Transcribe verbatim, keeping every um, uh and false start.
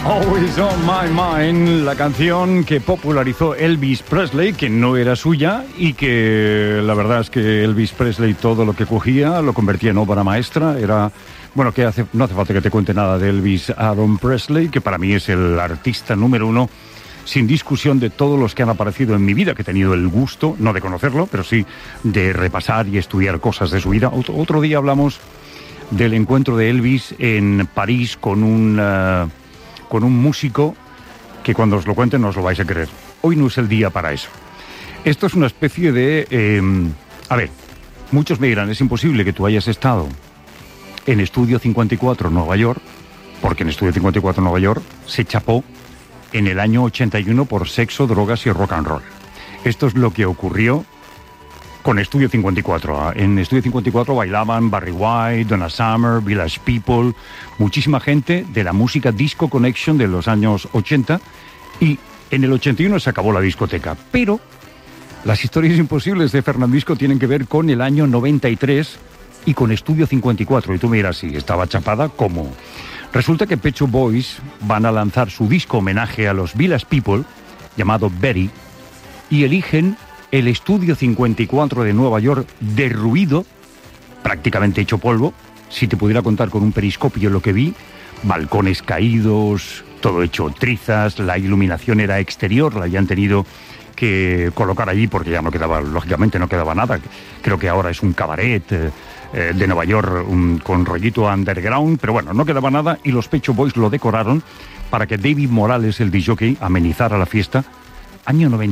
Always on my mind, la canción que popularizó Elvis Presley, que no era suya y que la verdad es que Elvis Presley todo lo que cogía lo convertía en obra maestra. Era, bueno, que hace, no hace falta que te cuente nada de Elvis Aaron Presley, que para mí es el artista número uno, sin discusión, de todos los que han aparecido en mi vida, que he tenido el gusto, no de conocerlo, pero sí de repasar y estudiar cosas de su vida. Otro, otro día hablamos del encuentro de Elvis en París con un... Uh, con un músico que cuando os lo cuente no os lo vais a creer. Hoy no es el día para eso. Esto es una especie de... Eh, a ver, muchos me dirán, es imposible que tú hayas estado en Estudio cincuenta y cuatro Nueva York, porque en Estudio cincuenta y cuatro Nueva York se chapó en el año ochenta y uno por sexo, drogas y rock and roll. Esto es lo que ocurrió con Estudio cincuenta y cuatro. En Estudio cincuenta y cuatro bailaban Barry White, Donna Summer, Village People, muchísima gente de la música Disco Connection de los años ochenta, y en el ochenta y uno se acabó la discoteca. Pero las historias imposibles de Fernandisco tienen que ver con el año noventa y tres y con Estudio cincuenta y cuatro. Y tú me dirás, sí, estaba chapada, ¿cómo? Resulta que Pet Shop Boys van a lanzar su disco homenaje a los Village People, llamado Betty, y eligen el Estudio cincuenta y cuatro de Nueva York derruido, prácticamente hecho polvo. Si te pudiera contar con un periscopio lo que vi, balcones caídos, todo hecho trizas, la iluminación era exterior, la habían tenido que colocar allí porque ya no quedaba, lógicamente no quedaba nada. Creo que ahora es un cabaret eh, de Nueva York um, con rollito underground, pero bueno, no quedaba nada, y los Pet Shop Boys lo decoraron para que David Morales, el disc jockey, amenizara la fiesta. Año noventa